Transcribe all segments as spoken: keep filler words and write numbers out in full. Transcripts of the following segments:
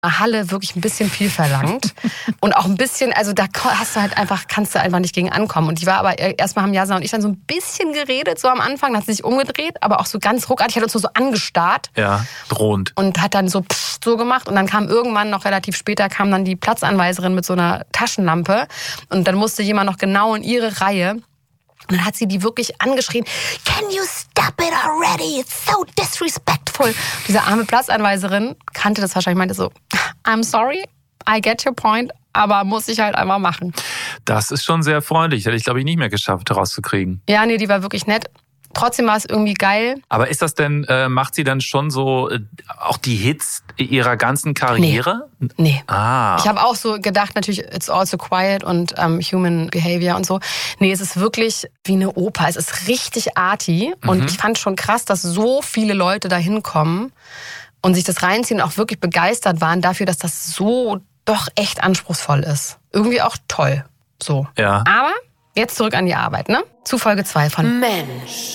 Halle wirklich ein bisschen viel verlangt und auch ein bisschen, also da hast du halt einfach, kannst du einfach nicht gegen ankommen. Und die war aber, erstmal haben Jasna und ich dann so ein bisschen geredet, so am Anfang, dann hat sie sich umgedreht, aber auch so ganz ruckartig, hat uns so angestarrt. Ja, drohend. Und hat dann so pff, so gemacht und dann kam irgendwann, noch relativ später, kam dann die Platzanweiserin mit so einer Taschenlampe und dann musste jemand noch genau in ihre Reihe. Und dann hat sie die wirklich angeschrien, can you stop it already? It's so disrespectful. Diese arme Platzanweiserin kannte das wahrscheinlich, meinte so, I'm sorry, I get your point, aber muss ich halt einfach machen. Das ist schon sehr freundlich. Hätte ich, glaube ich, nicht mehr geschafft, rauszukriegen. Ja, nee, die war wirklich nett. Trotzdem war es irgendwie geil. Aber ist das denn, äh, macht sie dann schon so äh, auch die Hits ihrer ganzen Karriere? Nee. nee. Ah. Ich habe auch so gedacht, natürlich, it's also quiet und um, human behavior und so. Nee, es ist wirklich wie eine Oper. Es ist richtig arty. Und mhm. ich fand schon krass, dass so viele Leute da hinkommen und sich das reinziehen und auch wirklich begeistert waren dafür, dass das so doch echt anspruchsvoll ist. Irgendwie auch toll. So. Ja. Aber jetzt zurück an die Arbeit, ne? Zu Folge zwei von Mensch.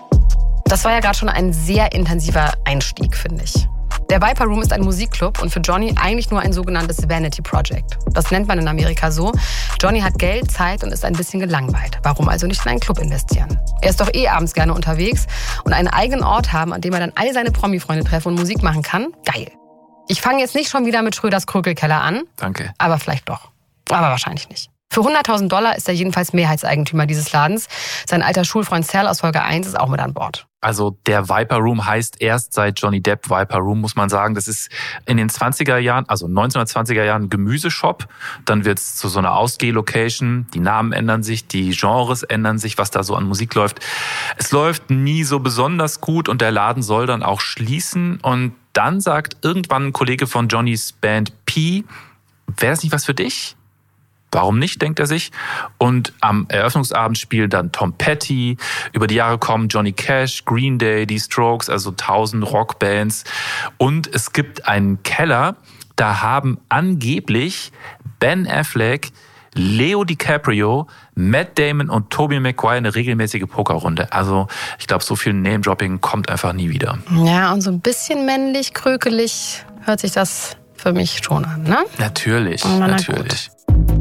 Das war ja gerade schon ein sehr intensiver Einstieg, finde ich. Der Viper Room ist ein Musikclub und für Johnny eigentlich nur ein sogenanntes Vanity Project. Das nennt man in Amerika so. Johnny hat Geld, Zeit und ist ein bisschen gelangweilt. Warum also nicht in einen Club investieren? Er ist doch eh abends gerne unterwegs und einen eigenen Ort haben, an dem er dann all seine Promi-Freunde treffen und Musik machen kann. Geil. Ich fange jetzt nicht schon wieder mit Schröders Krökelkeller an. Danke. Aber vielleicht doch. Aber wahrscheinlich nicht. Für hunderttausend Dollar ist er jedenfalls Mehrheitseigentümer dieses Ladens. Sein alter Schulfreund Sal aus Folge eins ist auch mit an Bord. Also der Viper Room heißt erst seit Johnny Depp Viper Room, muss man sagen. Das ist in den zwanziger Jahren, also neunzehnhundertzwanziger Jahren ein Gemüseshop. Dann wird es zu so einer Ausgeh-Location. Die Namen ändern sich, die Genres ändern sich, was da so an Musik läuft. Es läuft nie so besonders gut und der Laden soll dann auch schließen. Und dann sagt irgendwann ein Kollege von Johnnys Band P, wäre das nicht was für dich? Warum nicht, denkt er sich. Und am Eröffnungsabend spielen dann Tom Petty. Über die Jahre kommen Johnny Cash, Green Day, die Strokes, also tausend Rockbands. Und es gibt einen Keller, da haben angeblich Ben Affleck, Leo DiCaprio, Matt Damon und Tobey Maguire eine regelmäßige Pokerrunde. Also ich glaube, so viel Name-Dropping kommt einfach nie wieder. Ja, und so ein bisschen männlich, krökelig hört sich das für mich schon an, ne? Natürlich, na, natürlich.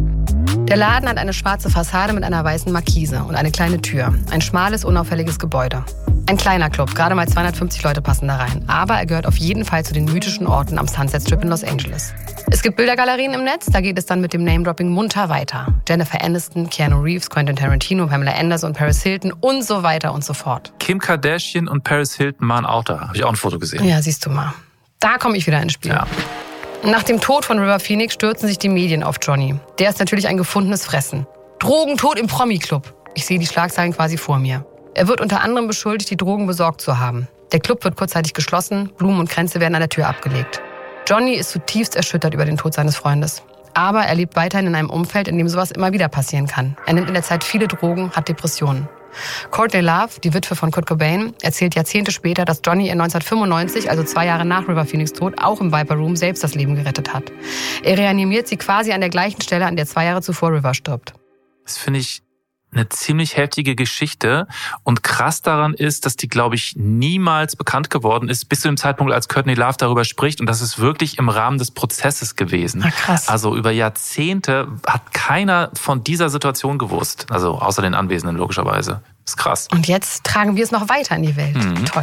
Der Laden hat eine schwarze Fassade mit einer weißen Markise und eine kleine Tür. Ein schmales, unauffälliges Gebäude. Ein kleiner Club, gerade mal zweihundertfünfzig Leute passen da rein. Aber er gehört auf jeden Fall zu den mythischen Orten am Sunset Strip in Los Angeles. Es gibt Bildergalerien im Netz, da geht es dann mit dem Name-Dropping munter weiter. Jennifer Aniston, Keanu Reeves, Quentin Tarantino, Pamela Anderson und Paris Hilton und so weiter und so fort. Kim Kardashian und Paris Hilton waren auch da. Habe ich auch ein Foto gesehen. Ja, siehst du mal. Da komme ich wieder ins Spiel. Ja. Nach dem Tod von River Phoenix stürzen sich die Medien auf Johnny. Der ist natürlich ein gefundenes Fressen. Drogentod im Promi-Club. Ich sehe die Schlagzeilen quasi vor mir. Er wird unter anderem beschuldigt, die Drogen besorgt zu haben. Der Club wird kurzzeitig geschlossen, Blumen und Kränze werden an der Tür abgelegt. Johnny ist zutiefst erschüttert über den Tod seines Freundes. Aber er lebt weiterhin in einem Umfeld, in dem sowas immer wieder passieren kann. Er nimmt in der Zeit viele Drogen, hat Depressionen. Courtney Love, die Witwe von Kurt Cobain, erzählt Jahrzehnte später, dass Johnny in neunzehnhundertfünfundneunzig, also zwei Jahre nach River Phoenix Tod, auch im Viper Room selbst das Leben gerettet hat. Er reanimiert sie quasi an der gleichen Stelle, an der zwei Jahre zuvor River stirbt. Das finde ich eine ziemlich heftige Geschichte. Und krass daran ist, dass die, glaube ich, niemals bekannt geworden ist, bis zu dem Zeitpunkt, als Courtney Love darüber spricht. Und das ist wirklich im Rahmen des Prozesses gewesen. Na, krass. Also über Jahrzehnte hat keiner von dieser Situation gewusst. Also außer den Anwesenden logischerweise. Das ist krass. Und jetzt tragen wir es noch weiter in die Welt. Mhm. Toll.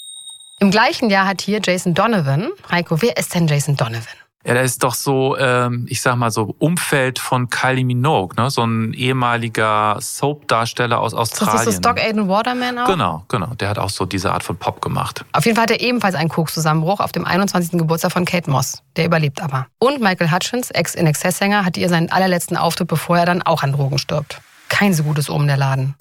Im gleichen Jahr hat hier Jason Donovan, Heiko, wer ist denn Jason Donovan? Ja, der ist doch so, ähm, ich sag mal so, Umfeld von Kylie Minogue, ne? So ein ehemaliger Soap-Darsteller aus Australien. Das ist so Stock Aiden Waterman auch? Genau, genau. Der hat auch so diese Art von Pop gemacht. Auf jeden Fall hat er ebenfalls einen Kokszusammenbruch auf dem einundzwanzigsten Geburtstag von Kate Moss. Der überlebt aber. Und Michael Hutchins, Ex-In-Excess-Sänger, hat ihr seinen allerletzten Auftritt, bevor er dann auch an Drogen stirbt. Kein so gutes Omen, der Laden.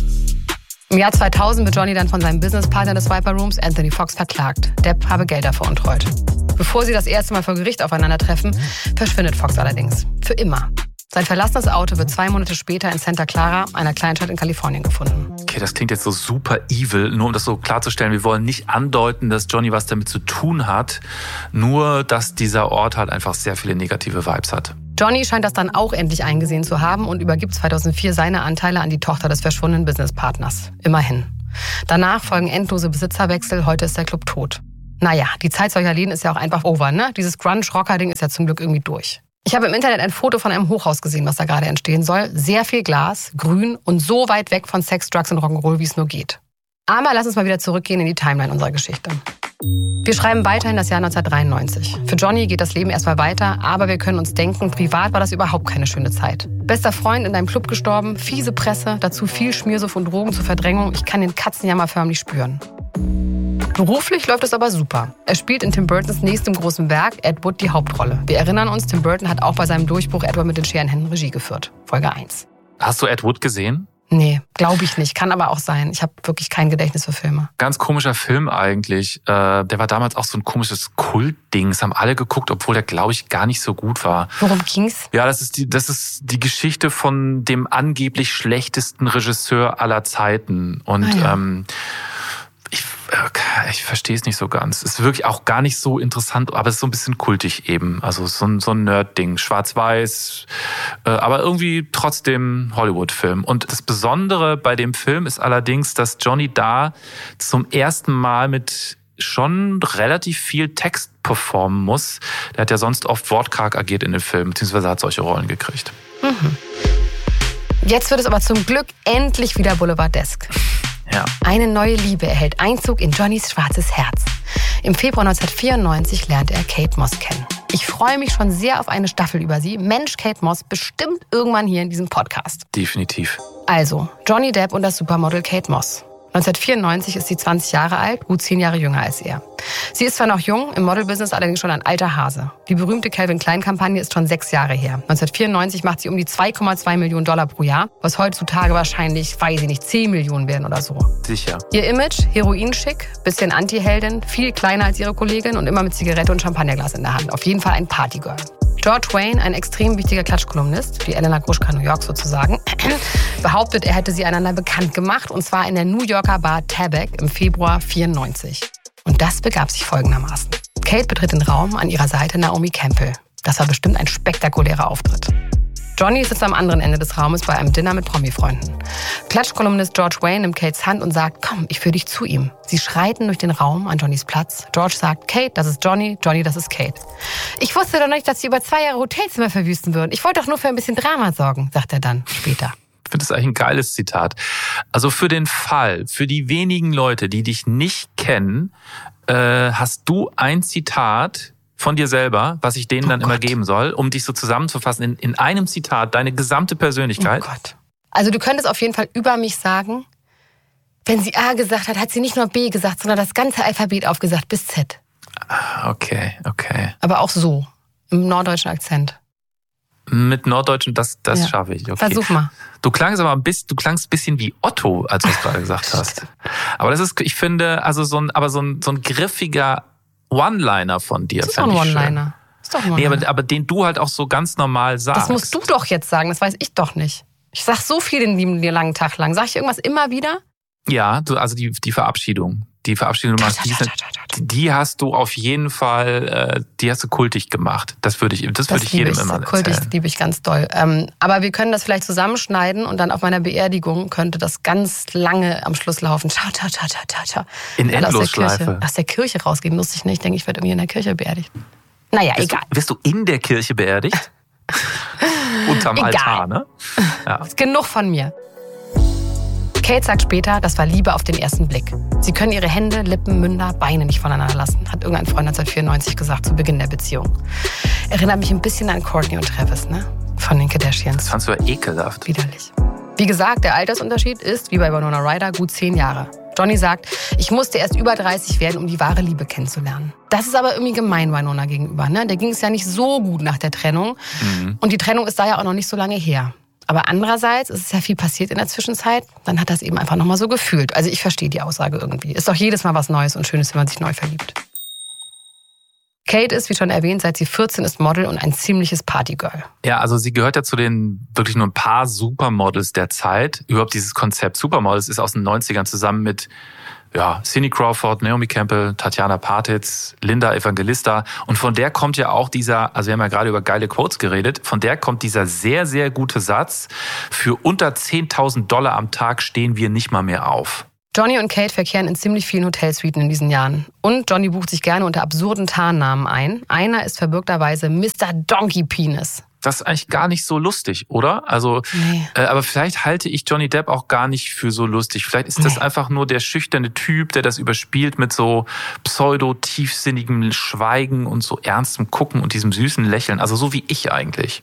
Im Jahr zweitausend wird Johnny dann von seinem Businesspartner des Viper Rooms, Anthony Fox, verklagt. Depp habe Gelder veruntreut. Bevor sie das erste Mal vor Gericht aufeinandertreffen, verschwindet Fox allerdings. Für immer. Sein verlassenes Auto wird zwei Monate später in Santa Clara, einer Kleinstadt in Kalifornien, gefunden. Okay, das klingt jetzt so super evil. Nur um das so klarzustellen, wir wollen nicht andeuten, dass Johnny was damit zu tun hat. Nur, dass dieser Ort halt einfach sehr viele negative Vibes hat. Johnny scheint das dann auch endlich eingesehen zu haben und übergibt zweitausendvier seine Anteile an die Tochter des verschwundenen Businesspartners. Immerhin. Danach folgen endlose Besitzerwechsel, heute ist der Club tot. Naja, die Zeit solcher Läden ist ja auch einfach over, ne? Dieses Grunge-Rocker-Ding ist ja zum Glück irgendwie durch. Ich habe im Internet ein Foto von einem Hochhaus gesehen, was da gerade entstehen soll. Sehr viel Glas, grün und so weit weg von Sex, Drugs und Rock'n'Roll, wie es nur geht. Aber lass uns mal wieder zurückgehen in die Timeline unserer Geschichte. Wir schreiben weiterhin das Jahr neunzehnhundertdreiundneunzig. Für Johnny geht das Leben erstmal weiter, aber wir können uns denken, privat war das überhaupt keine schöne Zeit. Bester Freund in einem Club gestorben, fiese Presse, dazu viel Schmiersuff und Drogen zur Verdrängung. Ich kann den Katzenjammer förmlich spüren. Beruflich läuft es aber super. Er spielt in Tim Burtons nächstem großen Werk, Ed Wood, die Hauptrolle. Wir erinnern uns, Tim Burton hat auch bei seinem Durchbruch Edward mit den Scherenhänden Regie geführt. Folge eins. Hast du Ed Wood gesehen? Nee, glaube ich nicht. Kann aber auch sein. Ich habe wirklich kein Gedächtnis für Filme. Ganz komischer Film eigentlich. Der war damals auch so ein komisches Kultding. Das haben alle geguckt, obwohl der, glaube ich, gar nicht so gut war. Worum ging's? Ja, das ist die, das ist die Geschichte von dem angeblich schlechtesten Regisseur aller Zeiten. Und ah, ja. ähm, ich, ich verstehe es nicht so ganz. Es ist wirklich auch gar nicht so interessant, aber es ist so ein bisschen kultig eben. Also so ein, so ein Nerd-Ding, schwarz-weiß, äh, aber irgendwie trotzdem Hollywood-Film. Und das Besondere bei dem Film ist allerdings, dass Johnny da zum ersten Mal mit schon relativ viel Text performen muss. Der hat ja sonst oft wortkarg agiert in den Filmen, beziehungsweise hat solche Rollen gekriegt. Mhm. Jetzt wird es aber zum Glück endlich wieder boulevardesk. Ja. Eine neue Liebe erhält Einzug in Johnnys schwarzes Herz. Im Februar neunzehnhundertvierundneunzig lernt er Kate Moss kennen. Ich freue mich schon sehr auf eine Staffel über sie. Mensch, Kate Moss, bestimmt irgendwann hier in diesem Podcast. Definitiv. Also, Johnny Depp und das Supermodel Kate Moss. neunzehnhundertvierundneunzig ist sie zwanzig Jahre alt, gut zehn Jahre jünger als er. Sie ist zwar noch jung, im Modelbusiness allerdings schon ein alter Hase. Die berühmte Calvin Klein-Kampagne ist schon sechs Jahre her. neunzehnhundertvierundneunzig macht sie um die zwei Komma zwei Millionen Dollar pro Jahr, was heutzutage wahrscheinlich, weiß ich nicht, zehn Millionen werden oder so. Sicher. Ihr Image, heroinschick, bisschen Anti-Heldin, viel kleiner als ihre Kollegin und immer mit Zigarette und Champagnerglas in der Hand. Auf jeden Fall ein Partygirl. George Wayne, ein extrem wichtiger Klatschkolumnist, wie Elena Gruschka New York sozusagen, behauptet, er hätte sie einander bekannt gemacht, und zwar in der New Yorker Bar Tabak im Februar vierundneunzig. Und das begab sich folgendermaßen. Kate betritt den Raum, an ihrer Seite Naomi Campbell. Das war bestimmt ein spektakulärer Auftritt. Johnny sitzt am anderen Ende des Raumes bei einem Dinner mit Promi-Freunden. Klatschkolumnist George Wayne nimmt Kates Hand und sagt, komm, ich führe dich zu ihm. Sie schreiten durch den Raum an Johnnys Platz. George sagt, Kate, das ist Johnny, Johnny, das ist Kate. Ich wusste doch nicht, dass sie über zwei Jahre Hotelzimmer verwüsten würden. Ich wollte doch nur für ein bisschen Drama sorgen, sagt er dann später. Ich finde das eigentlich ein geiles Zitat. Also für den Fall, für die wenigen Leute, die dich nicht kennen, äh, hast du ein Zitat von dir selber, was ich denen oh dann Gott. immer geben soll, um dich so zusammenzufassen in, in einem Zitat, deine gesamte Persönlichkeit. Oh Gott. Also du könntest auf jeden Fall über mich sagen, wenn sie A gesagt hat, hat sie nicht nur B gesagt, sondern das ganze Alphabet aufgesagt bis Z. Okay, okay. Aber auch so, im norddeutschen Akzent. Mit Norddeutschen, das, das ja. schaffe ich. Okay. Versuch mal. Du klangst aber ein bisschen, du klangst ein bisschen wie Otto, als du es gerade gesagt hast. Aber das ist, ich finde, also so ein, aber so ein, so ein griffiger One-Liner von dir. Das ist doch ein One-Liner. Ist doch ein One-Liner. Nee, aber, aber den du halt auch so ganz normal sagst. Das musst du doch jetzt sagen, das weiß ich doch nicht. Ich sag so viel den lieben dir langen Tag lang. Sag ich irgendwas immer wieder? Ja, du, also die, die Verabschiedung. Die Verabschiedung, du machst, die, die hast du auf jeden Fall, die hast du kultig gemacht. Das würde ich, das würde ich jedem immer erzählen. Kultig liebe ich ganz doll. Aber wir können das vielleicht zusammenschneiden und dann auf meiner Beerdigung könnte das ganz lange am Schluss laufen. Ciao, ciao, ciao, ciao, ciao, ciao. In Endlosschleife. Aus der Kirche rausgehen, lustig nicht. Ich denke, ich werde irgendwie in der Kirche beerdigt. Naja, wirst egal. Du, wirst du in der Kirche beerdigt? Unterm egal. Altar, ne? Ja. Ist genug von mir. Kate sagt später, das war Liebe auf den ersten Blick. Sie können ihre Hände, Lippen, Münder, Beine nicht voneinander lassen, hat irgendein Freund neunzehnhundertvierundneunzig gesagt, zu Beginn der Beziehung. Erinnert mich ein bisschen an Courtney und Travis, ne? Von den Kardashians. Das fandst du ja ekelhaft. Widerlich. Wie gesagt, der Altersunterschied ist, wie bei Winona Ryder, gut zehn Jahre. Johnny sagt, ich musste erst über dreißig werden, um die wahre Liebe kennenzulernen. Das ist aber irgendwie gemein Winona gegenüber, ne? Der ging es ja nicht so gut nach der Trennung. Mhm. Und die Trennung ist da ja auch noch nicht so lange her. Aber andererseits ist es ja viel passiert in der Zwischenzeit. Dann hat das eben einfach nochmal so gefühlt. Also ich verstehe die Aussage irgendwie. Ist doch jedes Mal was Neues und Schönes, wenn man sich neu verliebt. Kate ist, wie schon erwähnt, seit sie vierzehn ist Model und ein ziemliches Partygirl. Ja, also sie gehört ja zu den wirklich nur ein paar Supermodels der Zeit. Überhaupt dieses Konzept Supermodels ist aus den neunzigern zusammen mit ja, Cindy Crawford, Naomi Campbell, Tatjana Partitz, Linda Evangelista. Und von der kommt ja auch dieser, also wir haben ja gerade über geile Quotes geredet, von der kommt dieser sehr, sehr gute Satz, für unter zehntausend Dollar am Tag stehen wir nicht mal mehr auf. Johnny und Kate verkehren in ziemlich vielen Hotelsuiten in diesen Jahren. Und Johnny bucht sich gerne unter absurden Tarnnamen ein. Einer ist verbürgterweise Mister Donkey Penis. Das ist eigentlich gar nicht so lustig, oder? Also, nee. äh, aber vielleicht halte ich Johnny Depp auch gar nicht für so lustig. Vielleicht ist das nee. einfach nur der schüchterne Typ, der das überspielt mit so pseudo-tiefsinnigem Schweigen und so ernstem Gucken und diesem süßen Lächeln. Also so wie ich eigentlich.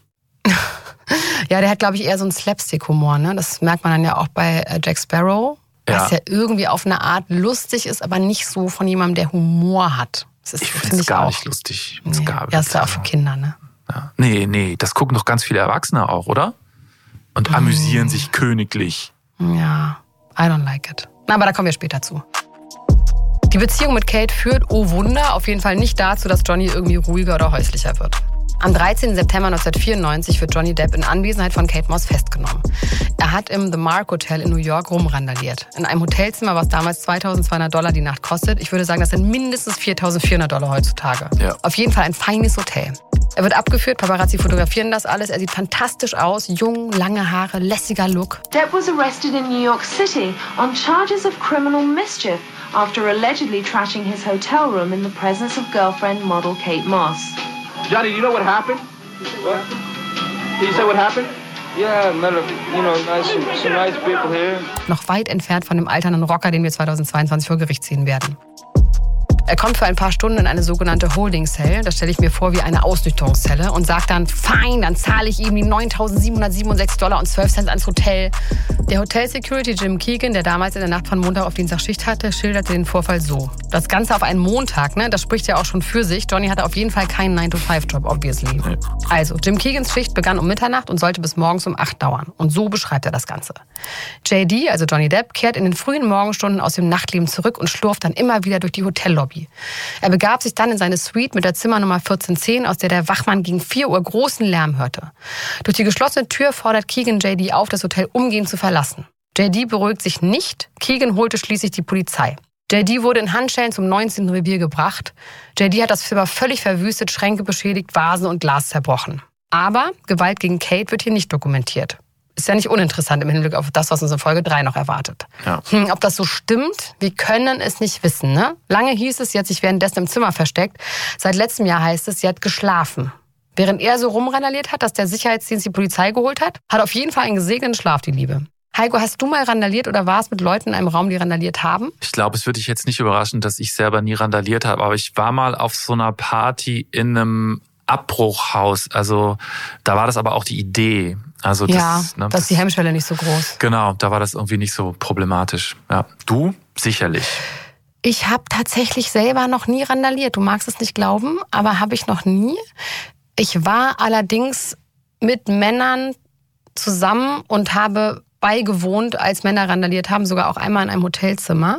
Ja, der hat, glaube ich, eher so einen Slapstick-Humor. Ne? Das merkt man dann ja auch bei Jack Sparrow. Was ja. ja irgendwie auf eine Art lustig ist, aber nicht so von jemandem, der Humor hat. Das ist, ich finde es gar auch nicht lustig. Nee, erst auch für Kinder, ne? Ja. Nee, nee, das gucken doch ganz viele Erwachsene auch, oder? Und mm. amüsieren sich königlich. Ja, I don't like it. Na, aber da kommen wir später zu. Die Beziehung mit Kate führt, oh Wunder, auf jeden Fall nicht dazu, dass Johnny irgendwie ruhiger oder häuslicher wird. Am dreizehnten September neunzehnhundertvierundneunzig wird Johnny Depp in Anwesenheit von Kate Moss festgenommen. Er hat im The Mark Hotel in New York rumrandaliert. In einem Hotelzimmer, was damals zweitausendzweihundert Dollar die Nacht kostet. Ich würde sagen, das sind mindestens viertausendvierhundert Dollar heutzutage. Ja. Auf jeden Fall ein feines Hotel. Er wird abgeführt, Paparazzi fotografieren das alles. Er sieht fantastisch aus, jung, lange Haare, lässiger Look. Depp was arrested in New York City on charges of criminal mischief after allegedly trashing his hotel room in the presence of girlfriend model Kate Moss. Johnny, do you know what happened? What? Can you say what happened? Yeah, met a, you know, nice, some, some nice people here. Noch weit entfernt von dem alternden Rocker, den wir zweitausendzweiundzwanzig vor Gericht ziehen werden. Er kommt für ein paar Stunden in eine sogenannte Holding Cell, das stelle ich mir vor wie eine Ausnüchterungszelle, und sagt dann, fein, dann zahle ich ihm die neuntausendsiebenhundertsiebenundsechzig Dollar und zwölf Cent ans Hotel. Der Hotel-Security Jim Keegan, der damals in der Nacht von Montag auf Dienstag Schicht hatte, schilderte den Vorfall so. Das Ganze auf einen Montag, ne, das spricht ja auch schon für sich. Johnny hatte auf jeden Fall keinen nine to five Job, obviously. Also, Jim Keegans Schicht begann um Mitternacht und sollte bis morgens um acht dauern. Und so beschreibt er das Ganze. J D, also Johnny Depp, kehrt in den frühen Morgenstunden aus dem Nachtleben zurück und schlurft dann immer wieder durch die Hotellobby. Er begab sich dann in seine Suite mit der Zimmernummer vierzehn zehn, aus der der Wachmann gegen vier Uhr großen Lärm hörte. Durch die geschlossene Tür fordert Keegan J D auf, das Hotel umgehend zu verlassen. J D beruhigt sich nicht, Keegan holte schließlich die Polizei. J D wurde in Handschellen zum neunzehnten Revier gebracht. J D hat das Zimmer völlig verwüstet, Schränke beschädigt, Vasen und Glas zerbrochen. Aber Gewalt gegen Kate wird hier nicht dokumentiert. Ist ja nicht uninteressant im Hinblick auf das, was uns in Folge drei noch erwartet. Ja. Hm, ob das so stimmt, wir können es nicht wissen. Ne? Lange hieß es, sie hat sich währenddessen im Zimmer versteckt. Seit letztem Jahr heißt es, sie hat geschlafen. Während er so rumrandaliert hat, dass der Sicherheitsdienst die Polizei geholt hat, hat auf jeden Fall einen gesegneten Schlaf, die Liebe. Heiko, hast du mal randaliert oder warst mit Leuten in einem Raum, die randaliert haben? Ich glaube, es würde dich jetzt nicht überraschen, dass ich selber nie randaliert habe, aber ich war mal auf so einer Party in einem Abbruchhaus. Also da war das aber auch die Idee. Also das, ja, ne, da ist die Hemmschwelle nicht so groß. Genau, da war das irgendwie nicht so problematisch. Ja, du sicherlich. Ich habe tatsächlich selber noch nie randaliert. Du magst es nicht glauben, aber habe ich noch nie. Ich war allerdings mit Männern zusammen und habe beigewohnt, als Männer randaliert haben, sogar auch einmal in einem Hotelzimmer.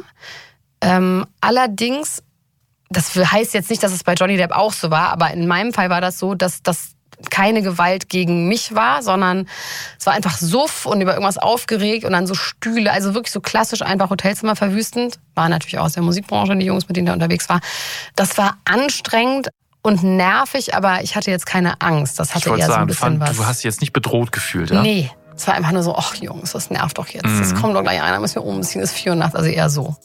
Ähm, allerdings, das heißt jetzt nicht, dass es bei Johnny Depp auch so war, aber in meinem Fall war das so, dass das keine Gewalt gegen mich war, sondern es war einfach Suff und über irgendwas aufgeregt und dann so Stühle, also wirklich so klassisch einfach Hotelzimmer verwüstend. War natürlich auch aus der Musikbranche, die Jungs, mit denen der unterwegs war. Das war anstrengend und nervig, aber ich hatte jetzt keine Angst. Das hatte ich eher sagen, so ein bisschen fand, was. Du hast dich jetzt nicht bedroht gefühlt, ja? Nee, es war einfach nur so, ach Jungs, das nervt doch jetzt. Mhm. Das kommt doch gleich einer, müssen wir umziehen, ist vier Uhr nachts, also eher so.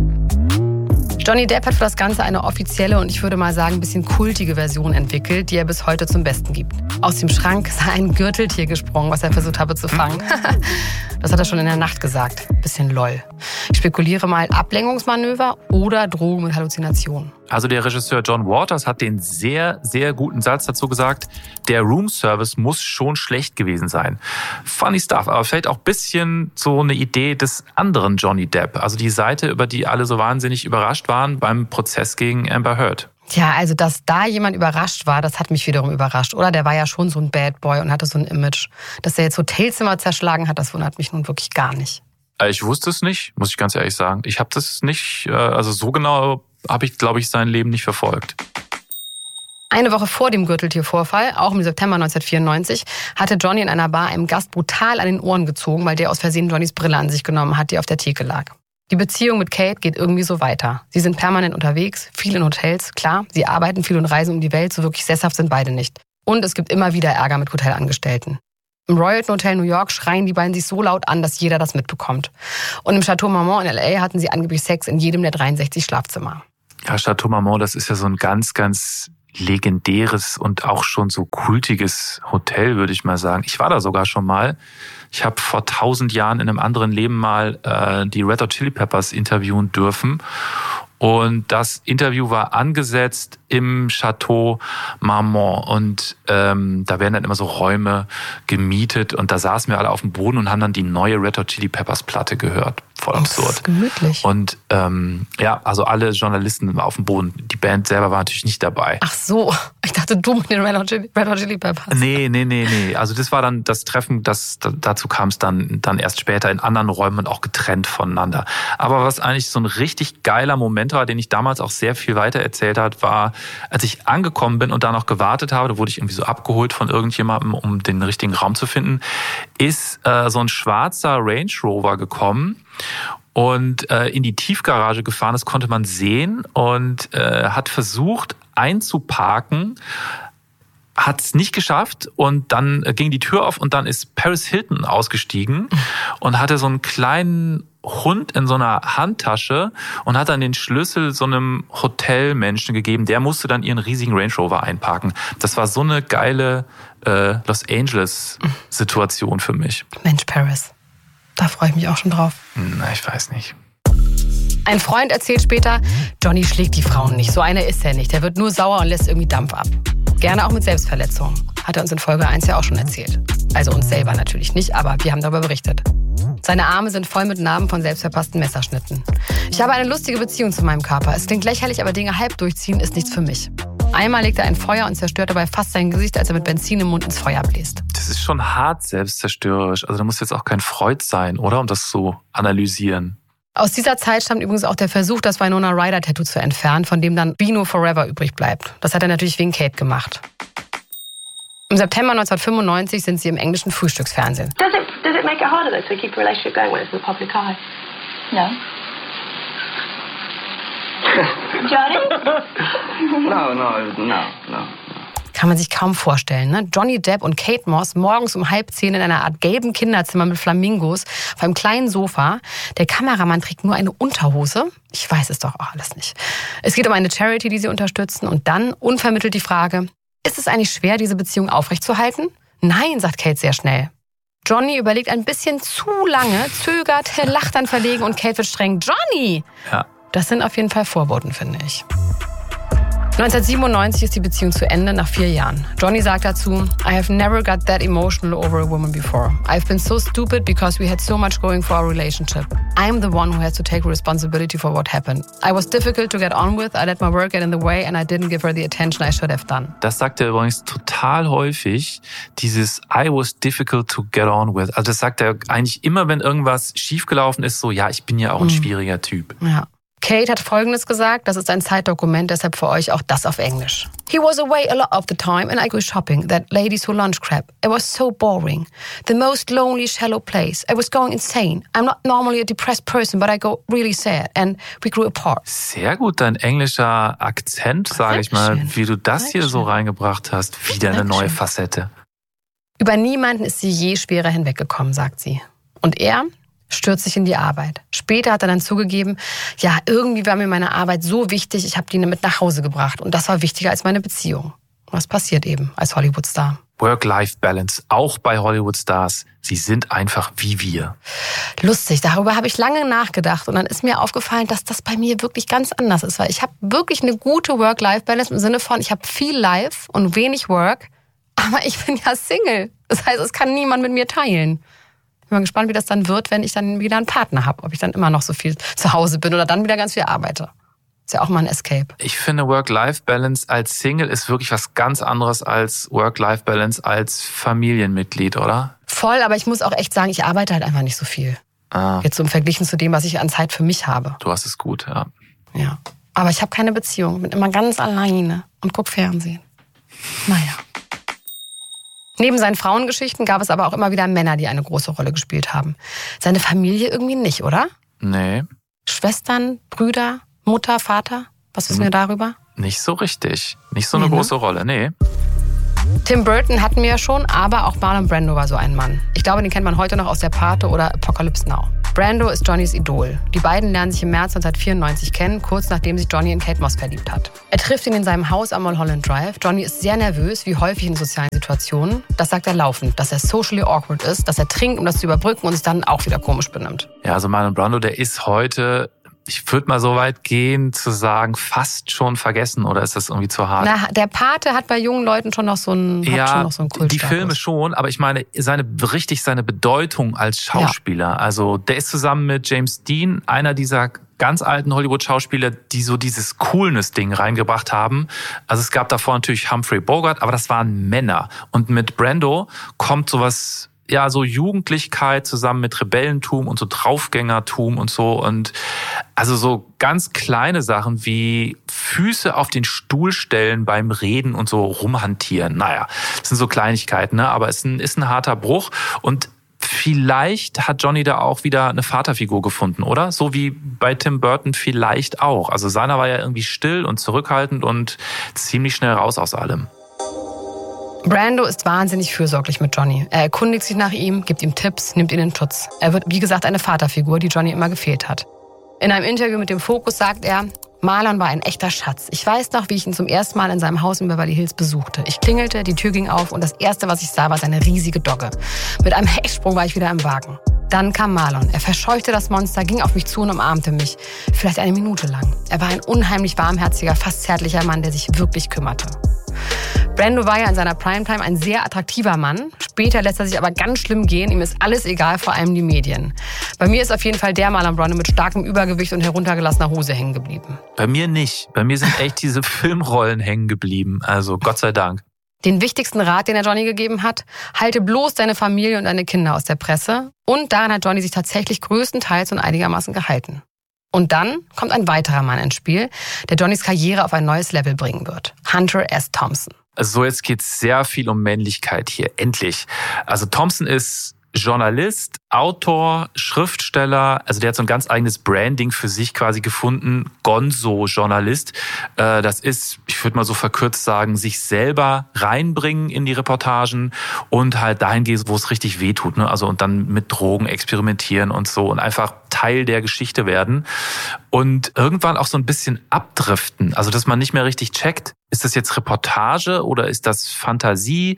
Johnny Depp hat für das Ganze eine offizielle und ich würde mal sagen ein bisschen kultige Version entwickelt, die er bis heute zum Besten gibt. Aus dem Schrank sei ein Gürteltier gesprungen, was er versucht habe zu fangen. Das hat er schon in der Nacht gesagt. Bisschen lol. Ich spekuliere mal Ablenkungsmanöver oder Drogen mit Halluzinationen. Also der Regisseur John Waters hat den sehr, sehr guten Satz dazu gesagt, der Roomservice muss schon schlecht gewesen sein. Funny stuff, aber vielleicht auch ein bisschen so eine Idee des anderen Johnny Depp. Also die Seite, über die alle so wahnsinnig überrascht waren beim Prozess gegen Amber Heard. Ja, also dass da jemand überrascht war, das hat mich wiederum überrascht. Oder der war ja schon so ein Bad Boy und hatte so ein Image. Dass er jetzt Hotelzimmer zerschlagen hat, das wundert mich nun wirklich gar nicht. Ich wusste es nicht, muss ich ganz ehrlich sagen. Ich habe das nicht, also so genau habe ich, glaube ich, sein Leben nicht verfolgt. Eine Woche vor dem Gürteltiervorfall, auch im September neunzehnhundertvierundneunzig, hatte Johnny in einer Bar einem Gast brutal an den Ohren gezogen, weil der aus Versehen Johnnys Brille an sich genommen hat, die auf der Theke lag. Die Beziehung mit Kate geht irgendwie so weiter. Sie sind permanent unterwegs, viel in Hotels, klar. Sie arbeiten viel und reisen um die Welt, so wirklich sesshaft sind beide nicht. Und es gibt immer wieder Ärger mit Hotelangestellten. Im Royalton Hotel New York schreien die beiden sich so laut an, dass jeder das mitbekommt. Und im Chateau Marmont in L A hatten sie angeblich Sex in jedem der dreiundsechzig Schlafzimmer. Ja, Chateau Marmont, das ist ja so ein ganz, ganz legendäres und auch schon so kultiges Hotel, würde ich mal sagen. Ich war da sogar schon mal. Ich habe vor tausend Jahren in einem anderen Leben mal äh, die Red Hot Chili Peppers interviewen dürfen. Und das Interview war angesetzt im Chateau Marmont. Und ähm, da werden dann immer so Räume gemietet. Und da saßen wir alle auf dem Boden und haben dann die neue Red Hot Chili Peppers Platte gehört. Voll absurd. Das ist gemütlich. Und ähm, ja, also alle Journalisten auf dem Boden. Die Band selber war natürlich nicht dabei. Ach so, ich dachte du mit den Red Hot Chili, Red Hot Chili Peppers. Nee, nee, nee, nee. Also das war dann das Treffen, das, dazu kam es dann, dann erst später in anderen Räumen und auch getrennt voneinander. Aber was eigentlich so ein richtig geiler Moment war, den ich damals auch sehr viel weiter erzählt hat, war, als ich angekommen bin und da noch gewartet habe, da wurde ich irgendwie so abgeholt von irgendjemandem, um den richtigen Raum zu finden, ist äh, so ein schwarzer Range Rover gekommen und äh, in die Tiefgarage gefahren. Das konnte man sehen und äh, hat versucht einzuparken, hat es nicht geschafft und dann ging die Tür auf und dann ist Paris Hilton ausgestiegen und hatte so einen kleinen Hund in so einer Handtasche und hat dann den Schlüssel so einem Hotelmenschen gegeben. Der musste dann ihren riesigen Range Rover einparken. Das war so eine geile äh, Los Angeles-Situation für mich. Mensch, Paris. Da freue ich mich auch schon drauf. Na, ich weiß nicht. Ein Freund erzählt später, Johnny schlägt die Frauen nicht. So einer ist er nicht. Der wird nur sauer und lässt irgendwie Dampf ab. Gerne auch mit Selbstverletzungen. Hat er uns in Folge eins ja auch schon erzählt. Also uns selber natürlich nicht, aber wir haben darüber berichtet. Seine Arme sind voll mit Narben von selbstverpassten Messerschnitten. Ich habe eine lustige Beziehung zu meinem Körper. Es klingt lächerlich, aber Dinge halb durchziehen ist nichts für mich. Einmal legt er ein Feuer und zerstört dabei fast sein Gesicht, als er mit Benzin im Mund ins Feuer bläst. Das ist schon hart selbstzerstörerisch. Also da muss jetzt auch kein Freud sein, oder? Um das zu analysieren. Aus dieser Zeit stammt übrigens auch der Versuch, das Winona Ryder-Tattoo zu entfernen, von dem dann Bino Forever übrig bleibt. Das hat er natürlich wegen Kate gemacht. Im September neunzehnhundertfünfundneunzig sind sie im englischen Frühstücksfernsehen. Does it, does it make it harder though to keep a relationship going when it's in the public eye? No. Johnny? No, no, no, no. Kann man sich kaum vorstellen, ne? Johnny Depp und Kate Moss morgens um halb zehn in einer Art gelben Kinderzimmer mit Flamingos auf einem kleinen Sofa. Der Kameramann trägt nur eine Unterhose. Ich weiß es doch auch alles nicht. Es geht um eine Charity, die sie unterstützen. Und dann unvermittelt die Frage, ist es eigentlich schwer, diese Beziehung aufrechtzuerhalten? Nein, sagt Kate sehr schnell. Johnny überlegt ein bisschen zu lange, zögert, lacht dann verlegen und Kate wird streng. Johnny! Ja. Das sind auf jeden Fall Vorboten, finde ich. neunzehnhundertsiebenundneunzig ist die Beziehung zu Ende nach vier Jahren. Johnny sagt dazu, I have never got that emotional over a woman before. I've been so stupid because we had so much going for our relationship. I'm the one who has to take responsibility for what happened. I was difficult to get on with, I let my work get in the way and I didn't give her the attention I should have done. Das sagt er übrigens total häufig, dieses I was difficult to get on with. Also das sagt er eigentlich immer, wenn irgendwas schiefgelaufen ist, so ja, ich bin ja auch ein schwieriger Typ. Ja. Kate hat Folgendes gesagt, das ist ein Zeitdokument, deshalb für euch auch das auf Englisch. He was away a lot of the time and I go shopping, that ladies who lunch crap. It was so boring. The most lonely, shallow place. I was going insane. I'm not normally a depressed person, but I go really sad and we grew apart. Sehr gut, dein englischer Akzent, sage ich mal, wie du das Dankeschön. hier so reingebracht hast. Wieder eine Dankeschön. neue Facette. Über niemanden ist sie je schwerer hinweggekommen, sagt sie. Und er stürzt sich in die Arbeit. Später hat er dann zugegeben, ja, irgendwie war mir meine Arbeit so wichtig, ich habe die mit nach Hause gebracht. Und das war wichtiger als meine Beziehung. Was passiert eben als Hollywood-Star? Work-Life-Balance, auch bei Hollywood-Stars. Sie sind einfach wie wir. Lustig, darüber habe ich lange nachgedacht. Und dann ist mir aufgefallen, dass das bei mir wirklich ganz anders ist. Weil ich habe wirklich eine gute Work-Life-Balance im Sinne von, ich habe viel Life und wenig Work. Aber ich bin ja Single. Das heißt, es kann niemand mit mir teilen. Ich bin mal gespannt, wie das dann wird, wenn ich dann wieder einen Partner habe. Ob ich dann immer noch so viel zu Hause bin oder dann wieder ganz viel arbeite. Ist ja auch mal ein Escape. Ich finde, Work-Life-Balance als Single ist wirklich was ganz anderes als Work-Life-Balance als Familienmitglied, oder? Voll, aber ich muss auch echt sagen, ich arbeite halt einfach nicht so viel. Ah. Jetzt so im Verglichen zu dem, was ich an Zeit für mich habe. Du hast es gut, ja. Ja. Aber ich habe keine Beziehung, bin immer ganz alleine und guck Fernsehen. Naja. Neben seinen Frauengeschichten gab es aber auch immer wieder Männer, die eine große Rolle gespielt haben. Seine Familie irgendwie nicht, oder? Nee. Schwestern, Brüder, Mutter, Vater? Was wissen wir darüber? Nicht so richtig. Nicht so eine Nee, ne? große Rolle, nee. Tim Burton hatten wir ja schon, aber auch Marlon Brando war so ein Mann. Ich glaube, den kennt man heute noch aus Der Pate oder Apocalypse Now. Brando ist Johnnys Idol. Die beiden lernen sich im März neunzehnhundertvierundneunzig kennen, kurz nachdem sich Johnny in Kate Moss verliebt hat. Er trifft ihn in seinem Haus am Mulholland Drive. Johnny ist sehr nervös, wie häufig in sozialen Situationen. Das sagt er laufend, dass er socially awkward ist, dass er trinkt, um das zu überbrücken und sich dann auch wieder komisch benimmt. Ja, also Marlon Brando, der ist heute, ich würde mal so weit gehen, zu sagen, fast schon vergessen, oder ist das irgendwie zu hart? Na, Der Pate hat bei jungen Leuten schon noch so einen, ja, hat schon noch so einen Kultstatus. Die Filme schon, aber ich meine, seine, richtig seine Bedeutung als Schauspieler. Ja. Also der ist zusammen mit James Dean einer dieser ganz alten Hollywood-Schauspieler, die so dieses Coolness-Ding reingebracht haben. Also es gab davor natürlich Humphrey Bogart, aber das waren Männer. Und mit Brando kommt sowas, ja, so Jugendlichkeit zusammen mit Rebellentum und so Draufgängertum und so. Und also so ganz kleine Sachen wie Füße auf den Stuhl stellen beim Reden und so rumhantieren. Naja, das sind so Kleinigkeiten, ne? Aber es ist ein, ist ein harter Bruch. Und vielleicht hat Johnny da auch wieder eine Vaterfigur gefunden, oder? So wie bei Tim Burton vielleicht auch. Also seiner war ja irgendwie still und zurückhaltend und ziemlich schnell raus aus allem. Brando ist wahnsinnig fürsorglich mit Johnny. Er erkundigt sich nach ihm, gibt ihm Tipps, nimmt ihn in Schutz. Er wird, wie gesagt, eine Vaterfigur, die Johnny immer gefehlt hat. In einem Interview mit dem Focus sagt er, Marlon war ein echter Schatz. Ich weiß noch, wie ich ihn zum ersten Mal in seinem Haus in Beverly Hills besuchte. Ich klingelte, die Tür ging auf und das Erste, was ich sah, war seine riesige Dogge. Mit einem Hechtsprung war ich wieder im Wagen. Dann kam Marlon. Er verscheuchte das Monster, ging auf mich zu und umarmte mich. Vielleicht eine Minute lang. Er war ein unheimlich warmherziger, fast zärtlicher Mann, der sich wirklich kümmerte. Brando war ja in seiner Primetime ein sehr attraktiver Mann. Später lässt er sich aber ganz schlimm gehen. Ihm ist alles egal, vor allem die Medien. Bei mir ist auf jeden Fall der Marlon Brando mit starkem Übergewicht und heruntergelassener Hose hängen geblieben. Bei mir nicht. Bei mir sind echt diese Filmrollen hängen geblieben. Also Gott sei Dank. Den wichtigsten Rat, den er Johnny gegeben hat, halte bloß deine Familie und deine Kinder aus der Presse. Und daran hat Johnny sich tatsächlich größtenteils und einigermaßen gehalten. Und dann kommt ein weiterer Mann ins Spiel, der Johnnys Karriere auf ein neues Level bringen wird. Hunter S. Thompson. Also jetzt geht's sehr viel um Männlichkeit hier, endlich. Also Thompson ist Journalist, Autor, Schriftsteller, also der hat so ein ganz eigenes Branding für sich quasi gefunden, Gonzo-Journalist. Das ist, ich würde mal so verkürzt sagen, sich selber reinbringen in die Reportagen und halt dahin gehen, wo es richtig wehtut, ne? Also und dann mit Drogen experimentieren und so und einfach Teil der Geschichte werden und irgendwann auch so ein bisschen abdriften, also dass man nicht mehr richtig checkt, ist das jetzt Reportage oder ist das Fantasie?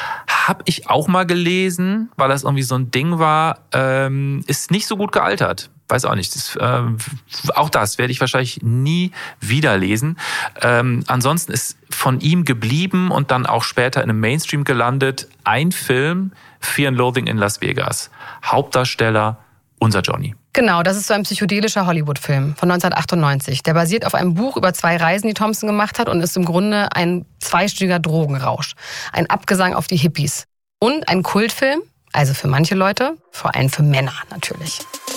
Hab ich auch mal gelesen, weil das irgendwie so ein Ding war, ähm, ist nicht so gut gealtert. Weiß auch nicht. Das, ähm, auch das werde ich wahrscheinlich nie wieder lesen. Ähm, ansonsten ist von ihm geblieben und dann auch später in einem Mainstream gelandet ein Film, Fear and Loathing in Las Vegas. Hauptdarsteller unser Johnny. Genau, das ist so ein psychedelischer Hollywood-Film von neunzehnhundertachtundneunzig. Der basiert auf einem Buch über zwei Reisen, die Thompson gemacht hat und ist im Grunde ein zweistündiger Drogenrausch. Ein Abgesang auf die Hippies. Und ein Kultfilm, also für manche Leute, vor allem für Männer natürlich.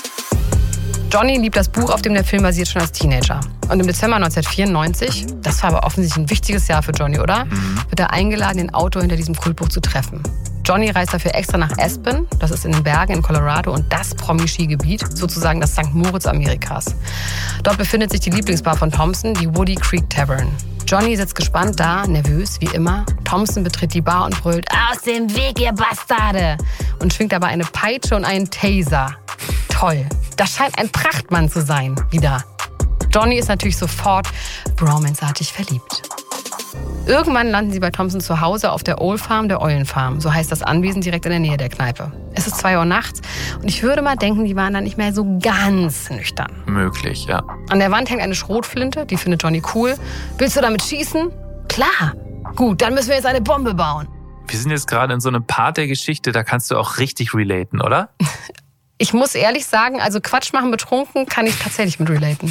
Johnny liebt das Buch, auf dem der Film basiert, schon als Teenager. Und im Dezember neunzehnhundertvierundneunzig, das war aber offensichtlich ein wichtiges Jahr für Johnny, oder? Mhm. Wird er eingeladen, den Autor hinter diesem Kultbuch zu treffen. Johnny reist dafür extra nach Aspen, das ist in den Bergen in Colorado und das Promi-Skigebiet, sozusagen das Sankt Moritz Amerikas. Dort befindet sich die Lieblingsbar von Thompson, die Woody Creek Tavern. Johnny sitzt gespannt da, nervös wie immer. Thompson betritt die Bar und brüllt, aus dem Weg, ihr Bastarde! Und schwingt dabei eine Peitsche und einen Taser. Toll, das scheint ein Prachtmann zu sein, wieder. Johnny ist natürlich sofort bromance-artig verliebt. Irgendwann landen sie bei Thompson zu Hause auf der Old Farm der Eulenfarm. So heißt das Anwesen direkt in der Nähe der Kneipe. Es ist zwei Uhr nachts und ich würde mal denken, die waren dann nicht mehr so ganz nüchtern. Möglich, ja. An der Wand hängt eine Schrotflinte, die findet Johnny cool. Willst du damit schießen? Klar. Gut, dann müssen wir jetzt eine Bombe bauen. Wir sind jetzt gerade in so einem Part der Geschichte, da kannst du auch richtig relaten, oder? Ich muss ehrlich sagen, also Quatsch machen betrunken kann ich tatsächlich mit relaten.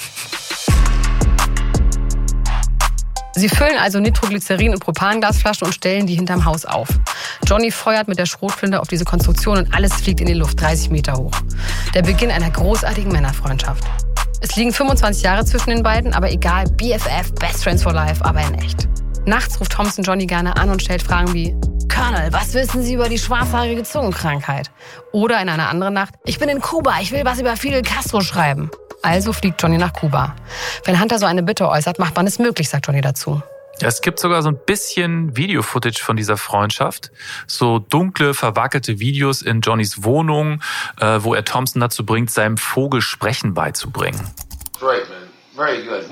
Sie füllen also Nitroglycerin in Propanglasflaschen und stellen die hinterm Haus auf. Johnny feuert mit der Schrotflinte auf diese Konstruktion und alles fliegt in die Luft, dreißig Meter hoch. Der Beginn einer großartigen Männerfreundschaft. Es liegen fünfundzwanzig Jahre zwischen den beiden, aber egal, B F F, Best Friends for Life, aber in echt. Nachts ruft Thompson Johnny gerne an und stellt Fragen wie, Colonel, was wissen Sie über die schwarzhaarige Zungenkrankheit? Oder in einer anderen Nacht, ich bin in Kuba, ich will was über Fidel Castro schreiben. Also fliegt Johnny nach Kuba. Wenn Hunter so eine Bitte äußert, macht man es möglich, sagt Johnny dazu. Es gibt sogar so ein bisschen Video-Footage von dieser Freundschaft. So dunkle, verwackelte Videos in Johnnys Wohnung, äh, wo er Thompson dazu bringt, seinem Vogel Sprechen beizubringen. Great, man. Very good.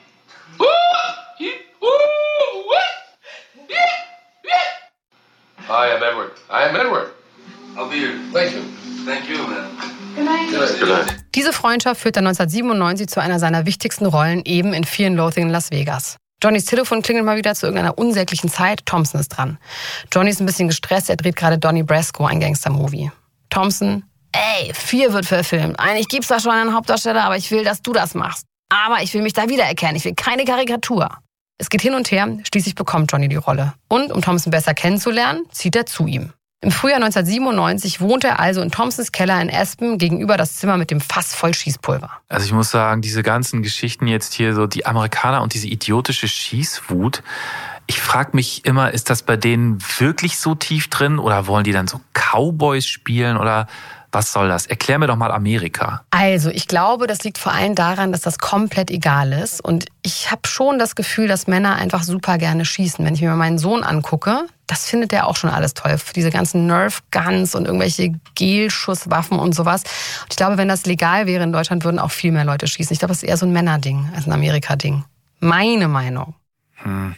I am Edward. I am Edward. I'll be here. Thank you. Thank you, man. Good night. Good night. Good night. Diese Freundschaft führt dann neunzehnhundertsiebenundneunzig zu einer seiner wichtigsten Rollen, eben in Fear and Loathing in Las Vegas. Johnnys Telefon klingelt mal wieder zu irgendeiner unsäglichen Zeit. Thompson ist dran. Johnny ist ein bisschen gestresst. Er dreht gerade Donnie Brasco, ein Gangster-Movie. Thompson: Ey, Fear wird verfilmt. Eigentlich gibt's da schon einen Hauptdarsteller, aber ich will, dass du das machst. Aber ich will mich da wiedererkennen. Ich will keine Karikatur. Es geht hin und her. Schließlich bekommt Johnny die Rolle. Und um Thompson besser kennenzulernen, zieht er zu ihm. Im Frühjahr neunzehnhundertsiebenundneunzig wohnt er also in Thompsons Keller in Aspen gegenüber das Zimmer mit dem Fass voll Schießpulver. Also ich muss sagen, diese ganzen Geschichten jetzt hier, so die Amerikaner und diese idiotische Schießwut, ich frage mich immer, ist das bei denen wirklich so tief drin oder wollen die dann so Cowboys spielen oder was soll das? Erklär mir doch mal Amerika. Also ich glaube, das liegt vor allem daran, dass das komplett egal ist. Und ich habe schon das Gefühl, dass Männer einfach super gerne schießen. Wenn ich mir meinen Sohn angucke, das findet er auch schon alles toll. Diese ganzen Nerf-Guns und irgendwelche Gelschusswaffen und sowas. Und ich glaube, wenn das legal wäre in Deutschland, würden auch viel mehr Leute schießen. Ich glaube, das ist eher so ein Männerding als ein Amerika-Ding. Meine Meinung. Hm.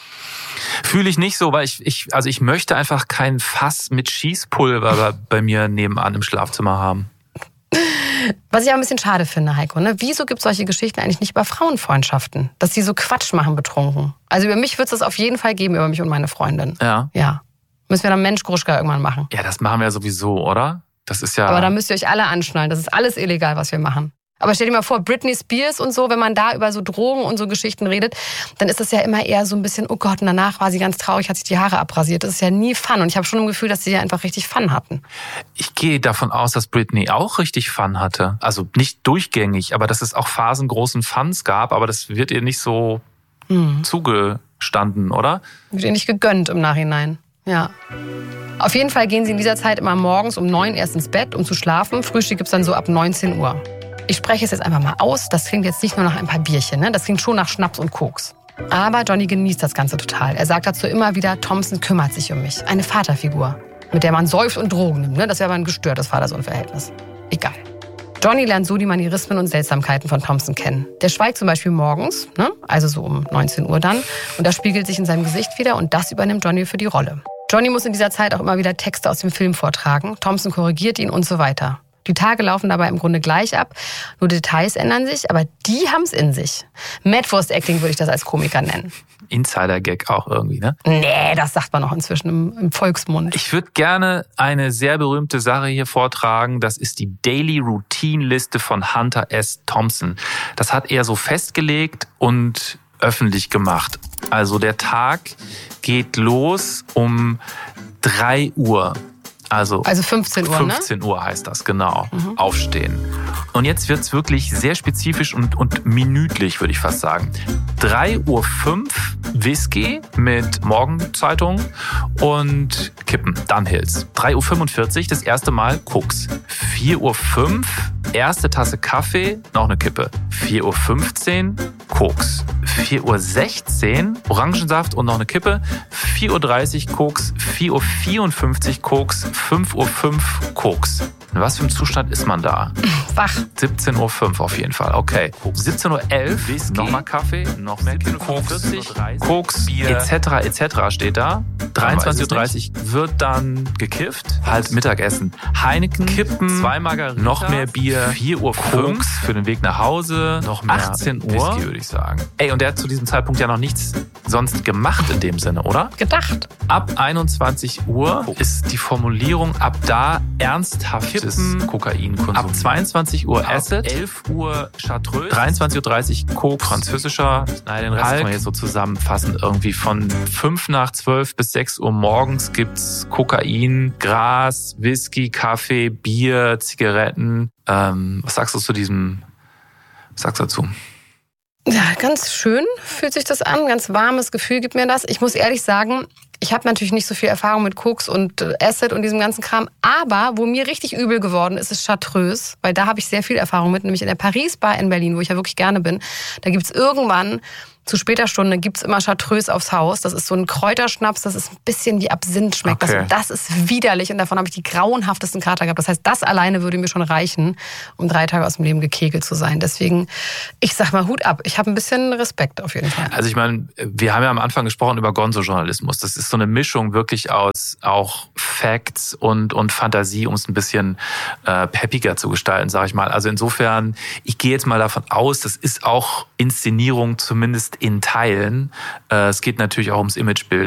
Fühle ich nicht so, weil ich, ich, also ich möchte einfach kein Fass mit Schießpulver bei mir nebenan im Schlafzimmer haben. Was ich auch ein bisschen schade finde, Heiko, ne? Wieso gibt es solche Geschichten eigentlich nicht über Frauenfreundschaften? Dass die so Quatsch machen betrunken. Also über mich wird es das auf jeden Fall geben, über mich und meine Freundin. Ja. Ja. Müssen wir dann Mensch Gruschka irgendwann machen. Ja, das machen wir ja sowieso, oder? Das ist ja... Aber da müsst ihr euch alle anschnallen. Das ist alles illegal, was wir machen. Aber stell dir mal vor, Britney Spears und so, wenn man da über so Drogen und so Geschichten redet, dann ist das ja immer eher so ein bisschen, oh Gott, und danach war sie ganz traurig, hat sich die Haare abrasiert. Das ist ja nie Fun. Und ich habe schon ein Gefühl, dass sie ja einfach richtig Fun hatten. Ich gehe davon aus, dass Britney auch richtig Fun hatte. Also nicht durchgängig, aber dass es auch Phasen großen Funs gab. Aber das wird ihr nicht so hm. zugestanden, oder? Wird ihr nicht gegönnt im Nachhinein. Ja. Auf jeden Fall gehen sie in dieser Zeit immer morgens um neun erst ins Bett, um zu schlafen. Frühstück gibt's dann so ab neunzehn Uhr. Ich spreche es jetzt einfach mal aus. Das klingt jetzt nicht nur nach ein paar Bierchen, ne? Das klingt schon nach Schnaps und Koks. Aber Johnny genießt das Ganze total. Er sagt dazu immer wieder, Thompson kümmert sich um mich. Eine Vaterfigur, mit der man säuft und Drogen nimmt. Ne? Das wäre aber ein gestörtes Vater-Sohn-Verhältnis. Egal. Johnny lernt so die Manierismen und Seltsamkeiten von Thompson kennen. Der schweigt zum Beispiel morgens, ne? Also so um neunzehn Uhr dann. Und das spiegelt sich in seinem Gesicht wieder und das übernimmt Johnny für die Rolle. Johnny muss in dieser Zeit auch immer wieder Texte aus dem Film vortragen. Thompson korrigiert ihn und so weiter. Die Tage laufen dabei im Grunde gleich ab, nur Details ändern sich, aber die haben's in sich. Madwurst-Acting würde ich das als Komiker nennen. Insider-Gag auch irgendwie, ne? Nee, das sagt man noch inzwischen im, im Volksmund. Ich würde gerne eine sehr berühmte Sache hier vortragen. Das ist die Daily Routine-Liste von Hunter S. Thompson. Das hat er so festgelegt und öffentlich gemacht. Also der Tag geht los um drei Uhr. Also, also fünfzehn Uhr, fünfzehn Uhr heißt das, genau. Mhm. Aufstehen. Und jetzt wird's wirklich sehr spezifisch und, und minütlich, würde ich fast sagen. drei Uhr fünf Whisky mit Morgenzeitung und Kippen, Dunhills. drei Uhr fünfundvierzig das erste Mal Koks. vier Uhr fünf erste Tasse Kaffee, noch eine Kippe. vier Uhr fünfzehn Koks. vier Uhr sechzehn Orangensaft und noch eine Kippe. vier Uhr dreißig Koks. vier Uhr vierundfünfzig Koks. fünf Uhr fünf Koks. In was für einem Zustand ist man da? Wach. siebzehn Uhr fünf auf jeden Fall. Okay. siebzehn Uhr elf Whisky, nochmal Kaffee, noch mehr Koks, Koks, Bier, et cetera et cetera steht da. dreiundzwanzig Uhr dreißig wird dann gekifft. Halt Mittagessen. Heineken, Kippen, zwei Margarita, noch mehr Bier, vier Uhr Koks für den Weg nach Hause, noch mehr achtzehn Uhr Whisky, würde ich sagen. Ey, und der hat zu diesem Zeitpunkt ja noch nichts sonst gemacht in dem Sinne, oder? Gedacht. Ab einundzwanzig Uhr ist die Formulierung ab da ernsthaftes Kokainkonsum. Ab zweiundzwanzig Uhr Acid, elf Uhr Chartreuse, dreiundzwanzig Uhr dreißig Coke, französischer, nein, den Rest kann man jetzt so zusammenfassen. Irgendwie von fünf nach zwölf bis sechs Uhr morgens gibt's Kokain, Gras, Whisky, Kaffee, Bier, Zigaretten. Ähm, was sagst du zu diesem, was sagst du dazu? Ja, ganz schön fühlt sich das an, ganz warmes Gefühl gibt mir das. Ich muss ehrlich sagen, ich habe natürlich nicht so viel Erfahrung mit Koks und Acid und diesem ganzen Kram, aber wo mir richtig übel geworden ist, ist Chartreuse, weil da habe ich sehr viel Erfahrung mit, nämlich in der Paris Bar in Berlin, wo ich ja wirklich gerne bin. Da gibt's irgendwann Zu später Stunde gibt's immer Chartreuse aufs Haus. Das ist so ein Kräuterschnaps, das ist ein bisschen wie Absinth schmeckt. Okay. Das, das ist widerlich und davon habe ich die grauenhaftesten Kater gehabt. Das heißt, das alleine würde mir schon reichen, um drei Tage aus dem Leben gekegelt zu sein. Deswegen, ich sag mal Hut ab. Ich habe ein bisschen Respekt auf jeden Fall. Also ich meine, wir haben ja am Anfang gesprochen über Gonzo-Journalismus. Das ist so eine Mischung wirklich aus auch Facts und, und Fantasie, um es ein bisschen äh, peppiger zu gestalten, sage ich mal. Also insofern, ich gehe jetzt mal davon aus, das ist auch Inszenierung zumindest in Teilen. Äh, es geht natürlich auch ums Imagebild